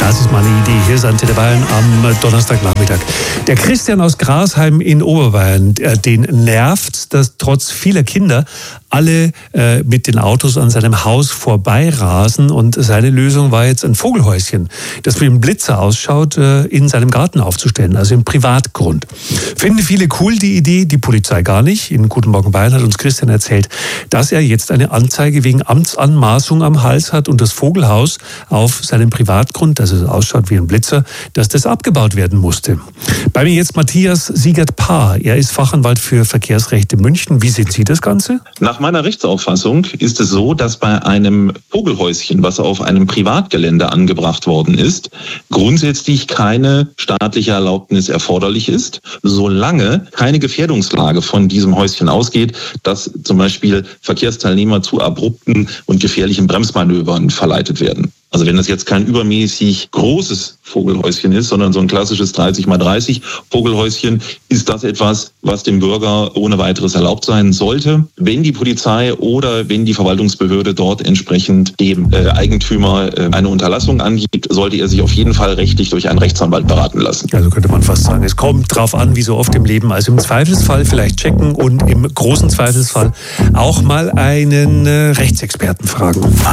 Das ist mal eine Idee. Hier ist Antenne Bayern am Donnerstagnachmittag. Der Christian aus Grasheim in Oberbayern, den nervt, dass trotz vieler Kinder alle mit den Autos an seinem Haus vorbeirasen. Und seine Lösung war jetzt ein Vogelhäuschen, das wie ein Blitzer ausschaut, in seinem Garten aufzustellen, also im Privatgrund. Finden viele cool die Idee, die Polizei gar nicht. In Guten Morgen Bayern hat uns Christian erzählt, dass er jetzt eine Anzeige wegen Amtsanmaßung am Hals hat und das Vogelhaus auf seinem Privatgrund, das es ausschaut wie ein Blitzer, dass das abgebaut werden musste. Bei mir jetzt Matthias Siegert-Paar. Er ist Fachanwalt für Verkehrsrecht in München. Wie sehen Sie das Ganze? Nach meiner Rechtsauffassung ist es so, dass bei einem Vogelhäuschen, was auf einem Privatgelände angebracht worden ist, grundsätzlich keine staatliche Erlaubnis erforderlich ist, solange keine Gefährdungslage von diesem Häuschen ausgeht, dass zum Beispiel Verkehrsteilnehmer zu abrupten und gefährlichen Bremsmanövern verleitet werden. Also wenn das jetzt kein übermäßig großes Vogelhäuschen ist, sondern so ein klassisches 30x30 Vogelhäuschen, ist das etwas, was dem Bürger ohne weiteres erlaubt sein sollte. Wenn die Polizei oder wenn die Verwaltungsbehörde dort entsprechend dem Eigentümer eine Unterlassung angibt, sollte er sich auf jeden Fall rechtlich durch einen Rechtsanwalt beraten lassen. Also könnte man fast sagen, es kommt drauf an, wie so oft im Leben. Also im Zweifelsfall vielleicht checken und im großen Zweifelsfall auch mal einen Rechtsexperten fragen.